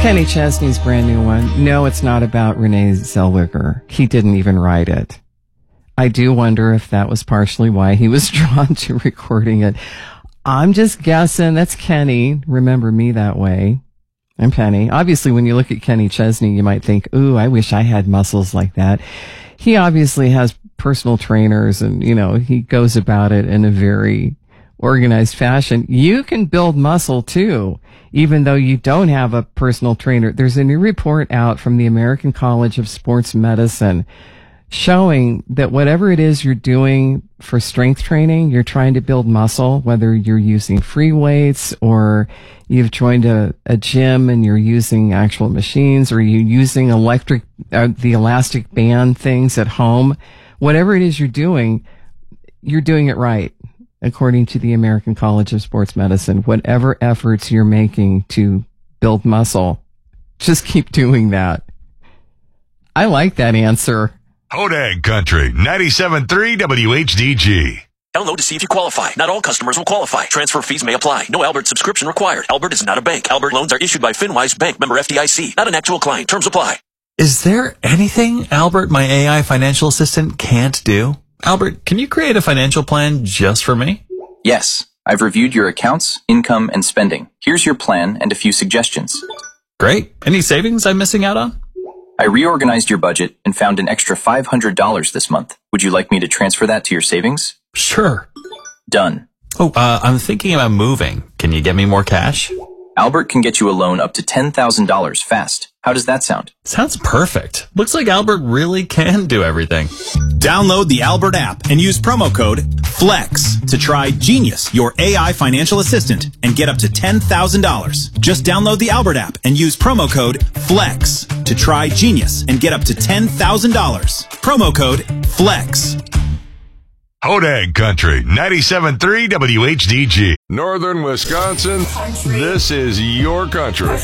Kenny Chesney's brand new one. No, it's not about Renee Zellweger. He didn't even write it. I do wonder if that was partially why he was drawn to recording it. I'm just guessing. That's Kenny. Remember me that way. I'm Penny. Obviously, when you look at Kenny Chesney, you might think, ooh, I wish I had muscles like that. He obviously has personal trainers and, he goes about it in a very organized fashion. You can build muscle too, even though you don't have a personal trainer. There's a new report out from the American College of Sports Medicine showing that whatever it is you're doing for strength training, you're trying to build muscle, whether you're using free weights or you've joined a gym and you're using actual machines, or you're using the elastic band things at home, whatever it is you're doing it right. According to the American College of Sports Medicine, whatever efforts you're making to build muscle, just keep doing that. I like that answer. Hodag Country, 97.3 WHDG. Download to see if you qualify. Not all customers will qualify. Transfer fees may apply. No Albert subscription required. Albert is not a bank. Albert loans are issued by FinWise Bank, member FDIC. Not an actual client. Terms apply. Is there anything Albert, my AI financial assistant, can't do? Albert, can you create a financial plan just for me? Yes. I've reviewed your accounts, income, and spending. Here's your plan and a few suggestions. Great. Any savings I'm missing out on? I reorganized your budget and found an extra $500 this month. Would you like me to transfer that to your savings? Sure. Done. Oh, I'm thinking about moving. Can you get me more cash? Albert can get you a loan up to $10,000 fast. How does that sound? Sounds perfect. Looks like Albert really can do everything. Download the Albert app and use promo code FLEX to try Genius, your AI financial assistant, and get up to $10,000. Just download the Albert app and use promo code FLEX to try Genius and get up to $10,000. Promo code FLEX. Hodag Country, 97.3 WHDG. Northern Wisconsin, this is your country.